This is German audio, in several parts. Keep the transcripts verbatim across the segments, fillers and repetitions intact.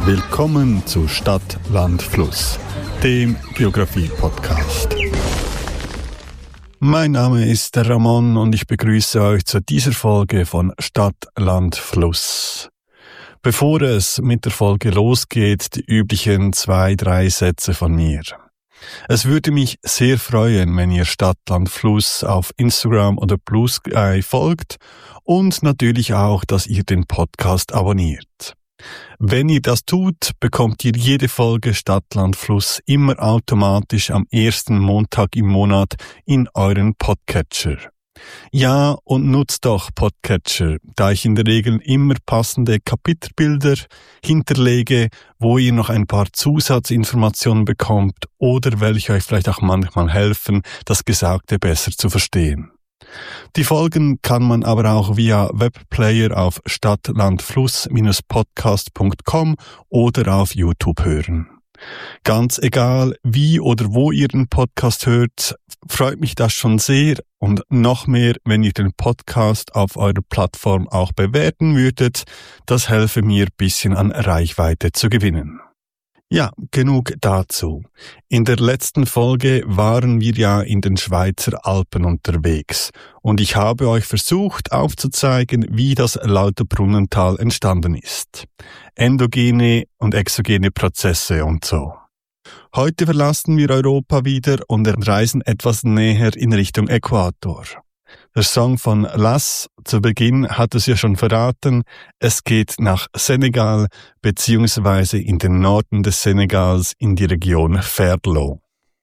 Willkommen zu Stadt, Land, Fluss, dem Geografie-Podcast. Mein Name ist Ramon und ich begrüße euch zu dieser Folge von Stadt, Land, Fluss. Bevor es mit der Folge losgeht, die üblichen zwei, drei Sätze von mir. Es würde mich sehr freuen, wenn ihr Stadt, Land, Fluss auf Instagram oder Blue Sky folgt und natürlich auch, dass ihr den Podcast abonniert. Wenn ihr das tut, bekommt ihr jede Folge Stadt, Land, Fluss immer automatisch am ersten Montag im Monat in euren Podcatcher. Ja, und nutzt doch Podcatcher, da ich in der Regel immer passende Kapitelbilder hinterlege, wo ihr noch ein paar Zusatzinformationen bekommt oder welche euch vielleicht auch manchmal helfen, das Gesagte besser zu verstehen. Die Folgen kann man aber auch via Webplayer auf stadtlandfluss-podcast punkt com oder auf YouTube hören. Ganz egal, wie oder wo ihr den Podcast hört, freut mich das schon sehr und noch mehr, wenn ihr den Podcast auf eurer Plattform auch bewerten würdet. Das helfe mir, ein bisschen an Reichweite zu gewinnen. Ja, genug dazu. In der letzten Folge waren wir ja in den Schweizer Alpen unterwegs und ich habe euch versucht aufzuzeigen, wie das Lauterbrunnental entstanden ist. Endogene und exogene Prozesse und so. Heute verlassen wir Europa wieder und reisen etwas näher in Richtung Äquator. Der Song von Lass zu Beginn hat es ja schon verraten, es geht nach Senegal beziehungsweise in den Norden des Senegals in die Region Ferlo.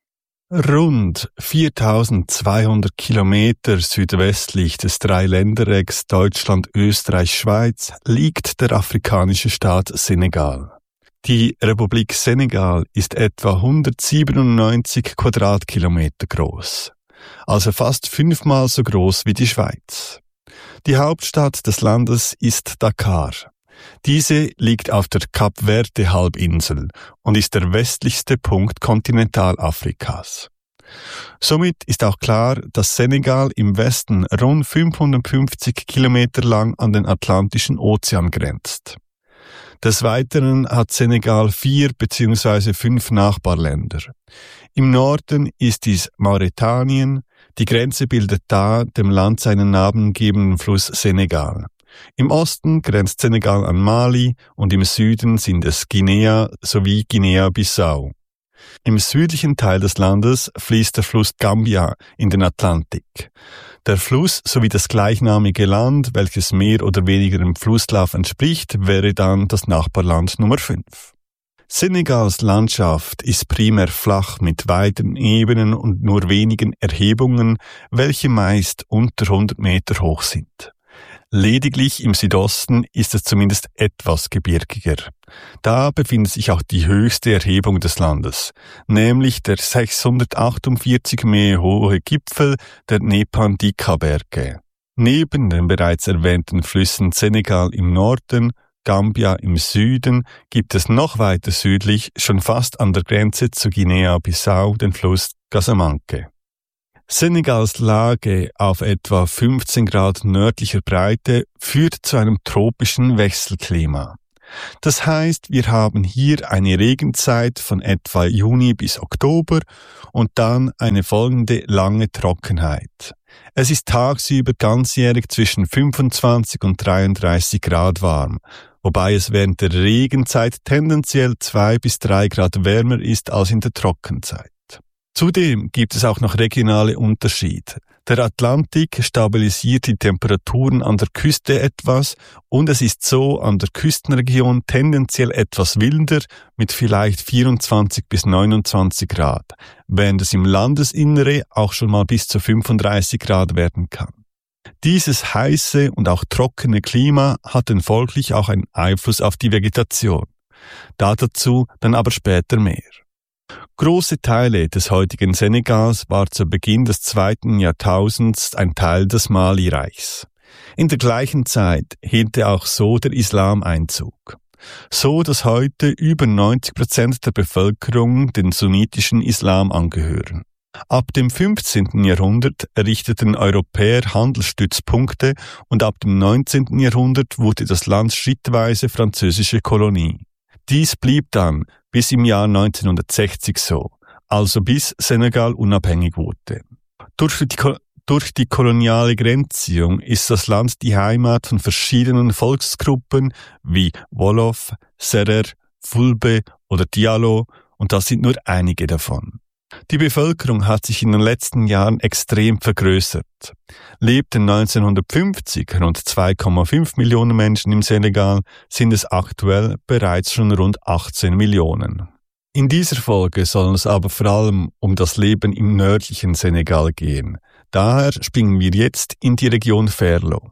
Rund viertausendzweihundert Kilometer südwestlich des Dreiländerecks Deutschland, Österreich, Schweiz liegt der afrikanische Staat Senegal. Die Republik Senegal ist etwa hundertsiebenundneunzig Quadratkilometer groß. Also fast fünfmal so groß wie die Schweiz. Die Hauptstadt des Landes ist Dakar. Diese liegt auf der Kap-Verde-Halbinsel und ist der westlichste Punkt Kontinentalafrikas. Somit ist auch klar, dass Senegal im Westen rund fünfhundertfünfzig Kilometer lang an den Atlantischen Ozean grenzt. Des Weiteren hat Senegal vier bzw. fünf Nachbarländer. Im Norden ist dies Mauretanien, die Grenze bildet da dem Land seinen namengebenden Fluss Senegal. Im Osten grenzt Senegal an Mali und im Süden sind es Guinea sowie Guinea-Bissau. Im südlichen Teil des Landes fließt der Fluss Gambia in den Atlantik. Der Fluss sowie das gleichnamige Land, welches mehr oder weniger dem Flusslauf entspricht, wäre dann das Nachbarland Nummer fünf. Senegals Landschaft ist primär flach mit weiten Ebenen und nur wenigen Erhebungen, welche meist unter hundert Meter hoch sind. Lediglich im Südosten ist es zumindest etwas gebirgiger. Da befindet sich auch die höchste Erhebung des Landes, nämlich der sechshundertachtundvierzig Meter hohe Gipfel der Nepandika-Berge. Neben den bereits erwähnten Flüssen Senegal im Norden, Gambia im Süden, gibt es noch weiter südlich, schon fast an der Grenze zu Guinea-Bissau, den Fluss Casamanque. Senegals Lage auf etwa fünfzehn Grad nördlicher Breite führt zu einem tropischen Wechselklima. Das heißt, wir haben hier eine Regenzeit von etwa Juni bis Oktober und dann eine folgende lange Trockenheit. Es ist tagsüber ganzjährig zwischen fünfundzwanzig und dreiunddreißig Grad warm, wobei es während der Regenzeit tendenziell zwei bis drei Grad wärmer ist als in der Trockenzeit. Zudem gibt es auch noch regionale Unterschiede. Der Atlantik stabilisiert die Temperaturen an der Küste etwas und es ist so an der Küstenregion tendenziell etwas wilder mit vielleicht vierundzwanzig bis neunundzwanzig Grad, während es im Landesinnere auch schon mal bis zu fünfunddreißig Grad werden kann. Dieses heiße und auch trockene Klima hat dann folglich auch einen Einfluss auf die Vegetation. Dazu dann aber später mehr. Große Teile des heutigen Senegals war zu Beginn des zweiten Jahrtausends ein Teil des Mali-Reichs. In der gleichen Zeit hielt auch so der Islam Einzug. So, dass heute über neunzig Prozent der Bevölkerung den sunnitischen Islam angehören. Ab dem fünfzehnten Jahrhundert errichteten Europäer Handelsstützpunkte und ab dem neunzehnten Jahrhundert wurde das Land schrittweise französische Kolonie. Dies blieb dann bis im Jahr neunzehnhundertsechzig so, also bis Senegal unabhängig wurde. Durch die, durch die koloniale Grenzziehung ist das Land die Heimat von verschiedenen Volksgruppen wie Wolof, Serer, Fulbe oder Diallo, und das sind nur einige davon. Die Bevölkerung hat sich in den letzten Jahren extrem vergrößert. Lebten neunzehnhundertfünfzig rund zwei Komma fünf Millionen Menschen im Senegal, sind es aktuell bereits schon rund achtzehn Millionen. In dieser Folge soll es aber vor allem um das Leben im nördlichen Senegal gehen. Daher springen wir jetzt in die Region Ferlo.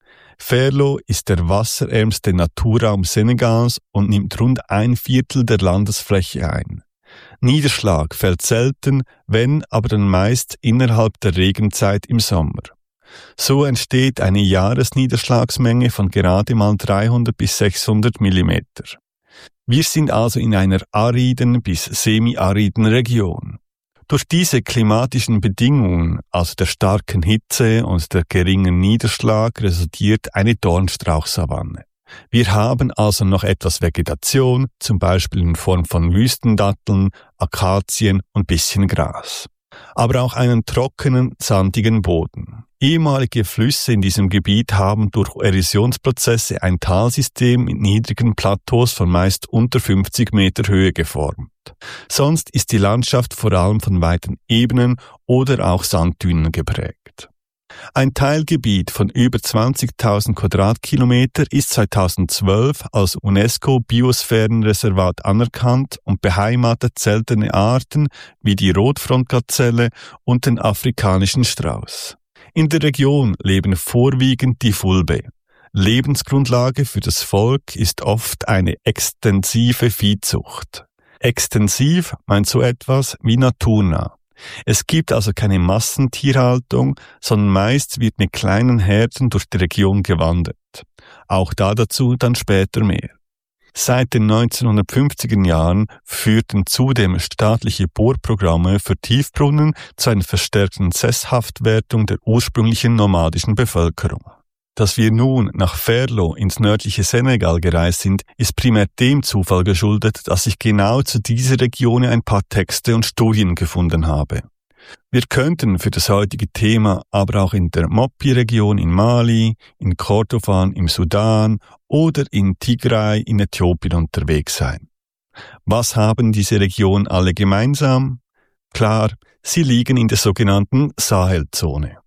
Ferlo ist der wasserärmste Naturraum Senegals und nimmt rund ein Viertel der Landesfläche ein. Niederschlag fällt selten, wenn aber dann meist innerhalb der Regenzeit im Sommer. So entsteht eine Jahresniederschlagsmenge von gerade mal dreihundert bis sechshundert Millimeter. Wir sind also in einer ariden bis semi-ariden Region. Durch diese klimatischen Bedingungen, also der starken Hitze und der geringen Niederschlag, resultiert eine Dornstrauchsavanne. Wir haben also noch etwas Vegetation, zum Beispiel in Form von Wüstendatteln, Akazien und bisschen Gras. Aber auch einen trockenen, sandigen Boden. Ehemalige Flüsse in diesem Gebiet haben durch Erosionsprozesse ein Talsystem mit niedrigen Plateaus von meist unter fünfzig Meter Höhe geformt. Sonst ist die Landschaft vor allem von weiten Ebenen oder auch Sanddünen geprägt. Ein Teilgebiet von über zwanzigtausend Quadratkilometer ist zweitausendzwölf als UNESCO-Biosphärenreservat anerkannt und beheimatet seltene Arten wie die Rotfrontgazelle und den afrikanischen Strauß. In der Region leben vorwiegend die Fulbe. Lebensgrundlage für das Volk ist oft eine extensive Viehzucht. Extensiv meint so etwas wie naturnah. Es gibt also keine Massentierhaltung, sondern meist wird mit kleinen Herden durch die Region gewandert. Auch da dazu dann später mehr. Seit den neunzehnhundertfünfziger Jahren führten zudem staatliche Bohrprogramme für Tiefbrunnen zu einer verstärkten Sesshaftwerdung der ursprünglichen nomadischen Bevölkerung. Dass wir nun nach Ferlo ins nördliche Senegal gereist sind, ist primär dem Zufall geschuldet, dass ich genau zu dieser Region ein paar Texte und Studien gefunden habe. Wir könnten für das heutige Thema aber auch in der Mopti-Region in Mali, in Kordofan im Sudan oder in Tigray in Äthiopien unterwegs sein. Was haben diese Regionen alle gemeinsam? Klar, sie liegen in der sogenannten Sahelzone.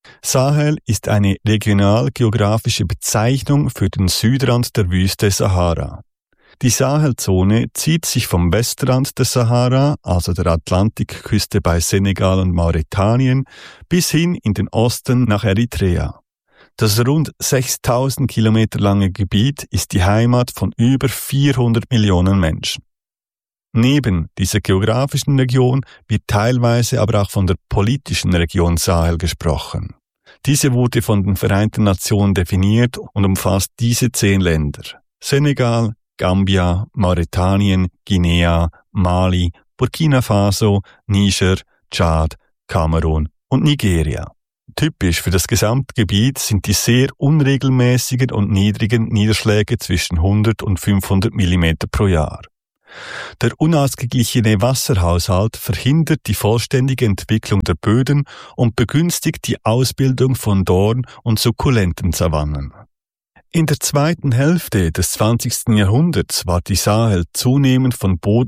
Sahel ist eine regionalgeografische Bezeichnung für den Südrand der Wüste Sahara. Die Sahelzone zieht sich vom Westrand der Sahara, also der Atlantikküste bei Senegal und Mauretanien, bis hin in den Osten nach Eritrea. Das rund sechstausend Kilometer lange Gebiet ist die Heimat von über vierhundert Millionen Menschen. Neben dieser geografischen Region wird teilweise aber auch von der politischen Region Sahel gesprochen. Diese wurde von den Vereinten Nationen definiert und umfasst diese zehn Länder: Senegal, Gambia, Mauretanien, Guinea, Mali, Burkina Faso, Niger, Tschad, Kamerun und Nigeria. Typisch für das Gesamtgebiet sind die sehr unregelmäßigen und niedrigen Niederschläge zwischen hundert und fünfhundert Millimeter pro Jahr. Der unausgeglichene Wasserhaushalt verhindert die vollständige Entwicklung der Böden und begünstigt die Ausbildung von Dorn- und Sukkulentensavannen. In der zweiten Hälfte des zwanzigsten Jahrhunderts war die Sahel zunehmend von Boden